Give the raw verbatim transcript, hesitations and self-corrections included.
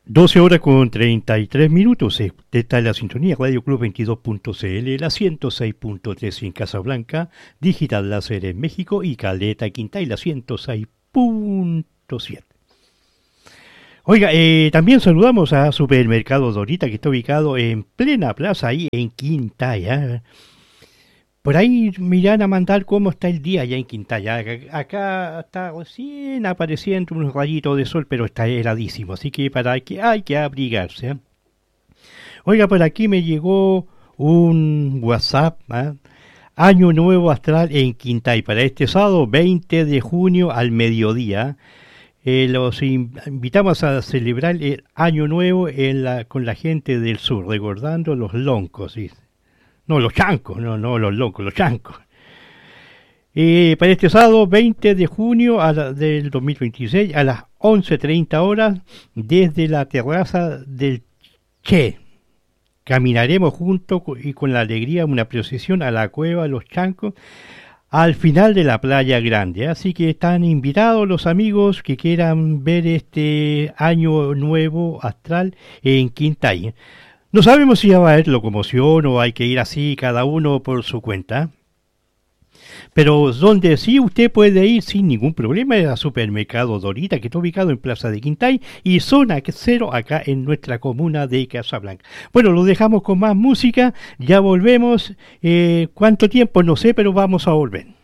doce horas con treinta y tres minutos. Esta es la sintonía Radio Club veintidós punto c l, la ciento seis punto tres en Casablanca, Digital Láser en México y Caleta Quintay, la ciento seis punto siete. Oiga, eh, también saludamos a Supermercado Dorita, que está ubicado en plena plaza, ahí en Quintay. ¿eh? Por ahí me irán a mandar cómo está el día allá en Quintay. Acá está recién apareciendo unos rayitos de sol, pero está heladísimo, así que para que hay que abrigarse. ¿eh? Oiga, por aquí me llegó un WhatsApp, ¿eh? Año Nuevo Astral en Quintay, para este sábado veinte de junio al mediodía. Eh, los invitamos a celebrar el Año Nuevo en la, con la gente del sur, recordando los loncos, ¿sí? No, los chancos, no, no los loncos, los chancos. Eh, para este sábado veinte de junio a la, del dos mil veintiséis a las once treinta horas desde la terraza del Che. Caminaremos juntos y con la alegría una procesión a la cueva Los Chancos al final de la Playa Grande. Así que están invitados los amigos que quieran ver este Año Nuevo Astral en Quintay. No sabemos si va a haber locomoción o hay que ir así cada uno por su cuenta. Pero donde sí usted puede ir sin ningún problema es a Supermercado Dorita, que está ubicado en Plaza de Quintay y zona cero acá en nuestra comuna de Casablanca. Bueno, lo dejamos con más música, ya volvemos. Eh, ¿Cuánto tiempo? No sé, pero vamos a volver.